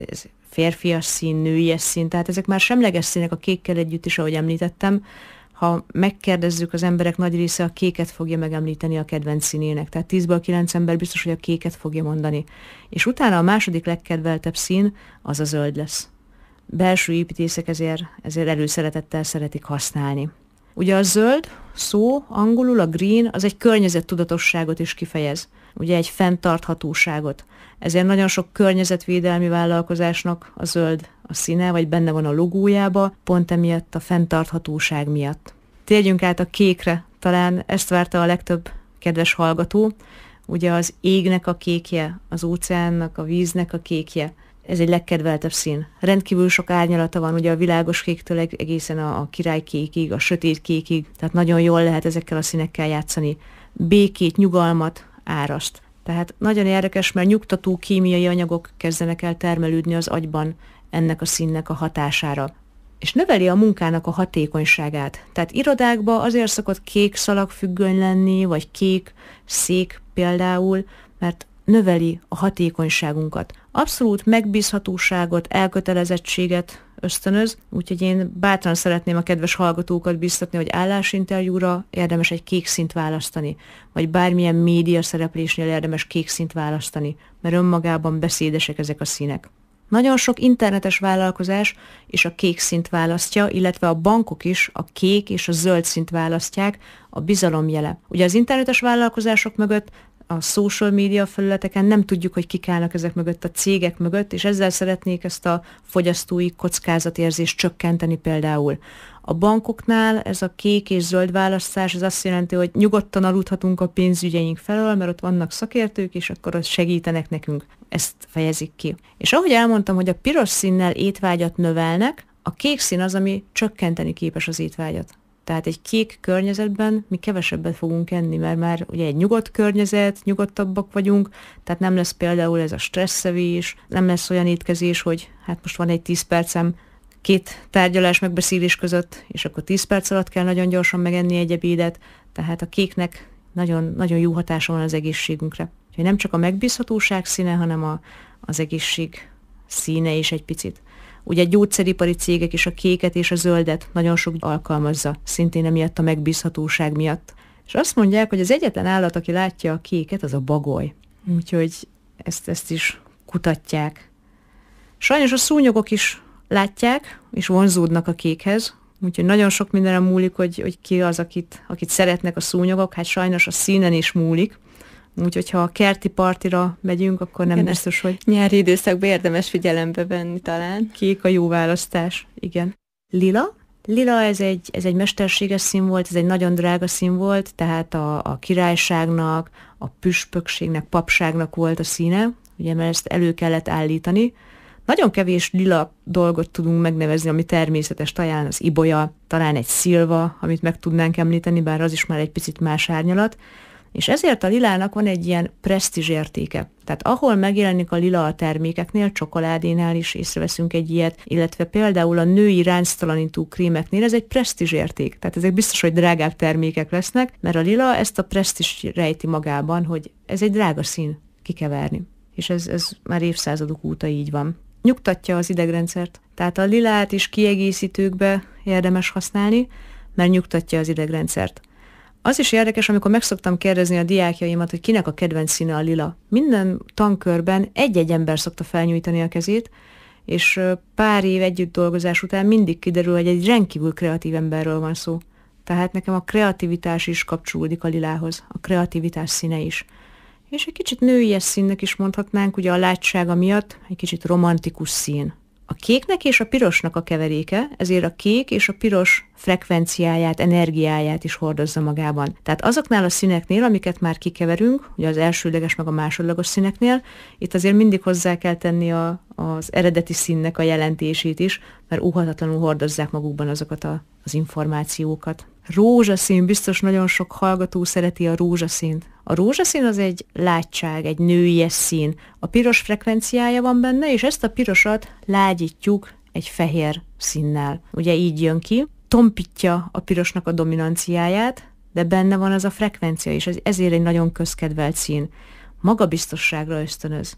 ez férfias szín, nőies szín, tehát ezek már semleges színek a kékkel együtt is, ahogy említettem. Ha megkérdezzük, az emberek nagy része a kéket fogja megemlíteni a kedvenc színének. Tehát 10-ből 9 ember biztos, hogy a kéket fogja mondani. És utána a második legkedveltebb szín az a zöld lesz. Belső építészek ezért előszeretettel szeretik használni. Ugye a zöld szó, angolul a green, az egy környezettudatosságot is kifejez. Ugye egy fenntarthatóságot. Ezért nagyon sok környezetvédelmi vállalkozásnak a zöld a színe, vagy benne van a logójába, pont emiatt a fenntarthatóság miatt. Térjünk át a kékre, talán ezt várta a legtöbb kedves hallgató. Ugye az égnek a kékje, az óceánnak, a víznek a kékje. Ez egy legkedveltebb szín. Rendkívül sok árnyalata van, ugye a világos kéktől egészen a királykékig, a sötét kékig, tehát nagyon jól lehet ezekkel a színekkel játszani. Békét, nyugalmat áraszt. Tehát nagyon érdekes, mert nyugtató kémiai anyagok kezdenek el termelődni az agyban ennek a színnek a hatására. És növeli a munkának a hatékonyságát. Tehát irodákban azért szokott kék szalagfüggöny lenni, vagy kék szék például, mert növeli a hatékonyságunkat. Abszolút megbízhatóságot, elkötelezettséget ösztönöz, úgyhogy én bátran szeretném a kedves hallgatókat biztatni, hogy állásinterjúra érdemes egy kék színt választani, vagy bármilyen média szereplésnél érdemes kék színt választani, mert önmagában beszédesek ezek a színek. Nagyon sok internetes vállalkozás is a kék színt választja, illetve a bankok is a kék és a zöld színt választják, a bizalom jele. Ugye az internetes vállalkozások mögött, a social media felületeken nem tudjuk, hogy kik állnak ezek mögött, a cégek mögött, és ezzel szeretnék ezt a fogyasztói kockázatérzést csökkenteni például. A bankoknál ez a kék és zöld választás, ez azt jelenti, hogy nyugodtan aludhatunk a pénzügyeink felől, mert ott vannak szakértők, és akkor ott segítenek nekünk. Ezt fejezik ki. És ahogy elmondtam, hogy a piros színnel étvágyat növelnek, a kék szín az, ami csökkenteni képes az étvágyat. Tehát egy kék környezetben mi kevesebbet fogunk enni, mert már ugye egy nyugodt környezet, nyugodtabbak vagyunk, tehát nem lesz például ez a stresszevés, nem lesz olyan étkezés, hogy hát most van egy 10 percem két tárgyalás megbeszélés között, és akkor 10 perc alatt kell nagyon gyorsan megenni egy ebédet, tehát a kéknek nagyon, nagyon jó hatása van az egészségünkre. Úgyhogy nem csak a megbízhatóság színe, hanem az egészség színe is egy picit. Ugye gyógyszeripari cégek is a kéket és a zöldet nagyon sok alkalmazza, szintén emiatt a megbízhatóság miatt. És azt mondják, hogy az egyetlen állat, aki látja a kéket, az a bagoly. Úgyhogy ezt is kutatják. Sajnos a szúnyogok is látják, és vonzódnak a kékhez, úgyhogy nagyon sok mindenem múlik, hogy ki az, akit szeretnek a szúnyogok, hát sajnos a színen is múlik. Úgyhogy ha a kerti partira megyünk, akkor nem biztos, hogy... Nyári időszakban érdemes figyelembe venni talán. Kék a jó választás, igen. Lila? Lila ez egy mesterséges szín volt, ez egy nagyon drága szín volt, tehát a királyságnak, a püspökségnek, papságnak volt a színe, ugye, mert ezt elő kellett állítani. Nagyon kevés lila dolgot tudunk megnevezni, ami természetes, talán az ibolya, talán egy szilva, amit meg tudnánk említeni, bár az is már egy picit más árnyalat. És ezért a lilának van egy ilyen presztízs értéke. Tehát ahol megjelenik a lila a termékeknél, csokoládénál is észreveszünk egy ilyet, illetve például a női ránctalanító krémeknél ez egy presztízs érték. Tehát ezek biztos, hogy drágább termékek lesznek, mert a lila ezt a presztízs rejti magában, hogy ez egy drága szín kikeverni. És ez már évszázadok óta így van. Nyugtatja az idegrendszert. Tehát a lilát is kiegészítőkbe érdemes használni, mert nyugtatja az idegrendszert. Az is érdekes, amikor megszoktam kérdezni a diákjaimat, hogy kinek a kedvenc színe a lila. Minden tankörben egy-egy ember szokta felnyújtani a kezét, és pár év együtt dolgozás után mindig kiderül, hogy egy rendkívül kreatív emberről van szó. Tehát nekem a kreativitás is kapcsolódik a lilához, a kreativitás színe is. És egy kicsit nőies színnek is mondhatnánk, ugye a látsága miatt egy kicsit romantikus szín. A kéknek és a pirosnak a keveréke, ezért a kék és a piros frekvenciáját, energiáját is hordozza magában. Tehát azoknál a színeknél, amiket már kikeverünk, ugye az elsődleges meg a másodlagos színeknél, itt azért mindig hozzá kell tenni az eredeti színnek a jelentését is, mert óhatatlanul hordozzák magukban azokat az információkat. Rózsaszín, biztos nagyon sok hallgató szereti a rózsaszínt. A rózsaszín az egy látság, egy nőies szín. A piros frekvenciája van benne, és ezt a pirosat lágyítjuk egy fehér színnel. Ugye így jön ki, tompítja a pirosnak a dominanciáját, de benne van az a frekvencia, és ezért egy nagyon közkedvelt szín. Magabiztosságra ösztönöz.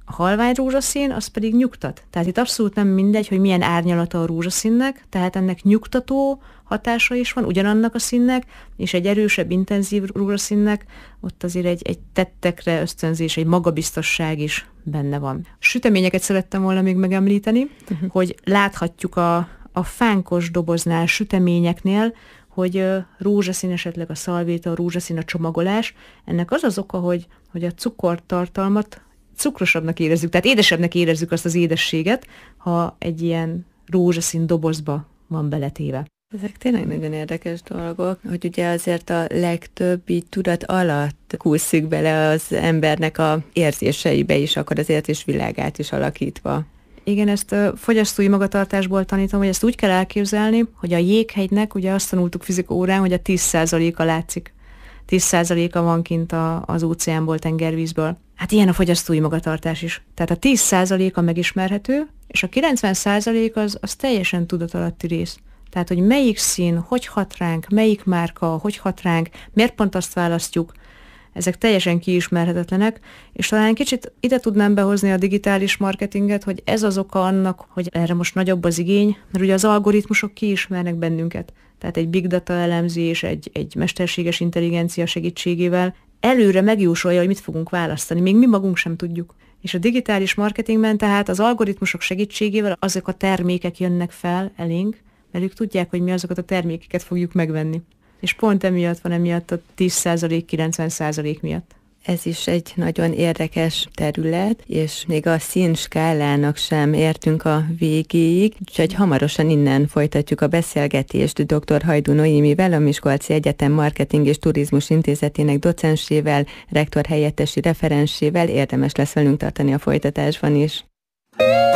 A halvány rózsaszín az pedig nyugtat. Tehát itt abszolút nem mindegy, hogy milyen árnyalata a rózsaszínnek, tehát ennek nyugtató hatása is van, ugyanannak a színnek, és egy erősebb, intenzív rózsaszínnek ott azért egy tettekre ösztönzés, egy magabiztosság is benne van. Süteményeket szerettem volna még megemlíteni, hogy láthatjuk a fánkos doboznál, süteményeknél, hogy rózsaszín esetleg a szalvéta, a rózsaszín a csomagolás. Ennek az az oka, hogy a cukortartalmat cukrosabbnak érezzük, tehát édesebbnek érezzük azt az édességet, ha egy ilyen rózsaszín dobozba van beletéve. Ezek tényleg nagyon érdekes dolgok, hogy ugye azért a legtöbb így tudat alatt kúszik bele az embernek a érzéseibe is, akkor az érzésvilágát is alakítva. Igen, ezt fogyasztói magatartásból tanítom, hogy ezt úgy kell elképzelni, hogy a jéghegynek, ugye azt tanultuk fizika órán, hogy a 10%-a látszik. 10%-a van kint az óceánból, tengervízből. Hát ilyen a fogyasztói magatartás is. Tehát a 10%-a megismerhető, és a 90% az teljesen tudatalatti rész. Tehát, hogy melyik szín, hogy hat ránk, melyik márka, hogy hat ránk, miért pont azt választjuk, ezek teljesen kiismerhetetlenek, és talán kicsit ide tudnám behozni a digitális marketinget, hogy ez az oka annak, hogy erre most nagyobb az igény, mert ugye az algoritmusok kiismernek bennünket. Tehát egy big data elemzés, egy mesterséges intelligencia segítségével előre megjósolja, hogy mit fogunk választani, még mi magunk sem tudjuk. És a digitális marketingben tehát az algoritmusok segítségével azok a termékek jönnek fel elénk, mert ők tudják, hogy mi azokat a termékeket fogjuk megvenni. És pont emiatt van emiatt a 10%, 90% miatt. Ez is egy nagyon érdekes terület, és még a színskálának sem értünk a végéig, úgyhogy hamarosan innen folytatjuk a beszélgetést dr. Hajdú Noémivel, a Miskolci Egyetem Marketing és Turizmus Intézetének docensével, rektor helyettesi referensével. Érdemes lesz velünk tartani a folytatásban is.